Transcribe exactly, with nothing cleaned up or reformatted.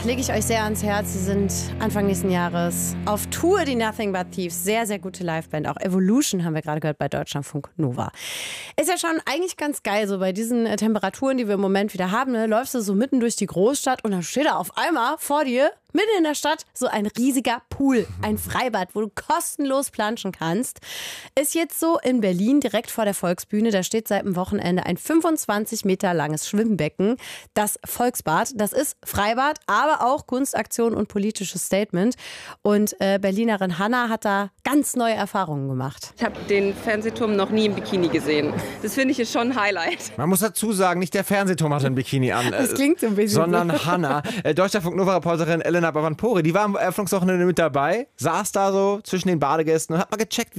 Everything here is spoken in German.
lege ich euch sehr ans Herz. Sie sind Anfang nächsten Jahres auf Tour, die Nothing But Thieves. Sehr, sehr gute Liveband. Auch Evolution haben wir gerade gehört bei Deutschlandfunk Nova. Ist ja schon eigentlich ganz geil, so bei diesen äh, Temperaturen, die wir im Moment wieder haben. Ne? Läufst du so mitten durch die Großstadt und dann steht da auf einmal vor dir, mitten in der Stadt, so ein riesiger Pool, ein Freibad, wo du kostenlos planschen kannst. Ist jetzt so in Berlin, direkt vor der Volksbühne. Da steht seit dem Wochenende ein fünfundzwanzig Meter langes Schwimmbecken. Das Volksbad, das ist Freibad, aber auch Kunstaktion und politisches Statement. Und äh, Berlinerin Hanna hat da ganz neue Erfahrungen gemacht. Ich habe den Fernsehturm noch nie im Bikini gesehen. Das finde ich ist schon ein Highlight. Man muss dazu sagen, nicht der Fernsehturm hatte ein Bikini an. Das klingt so ein bisschen Sondern so. Hanna, äh, Deutschlandfunk Nova-Reporterin Elena Bavanpori, die war am Eröffnungswochenende mit dabei, saß da so zwischen den Badegästen und hat mal gecheckt, wie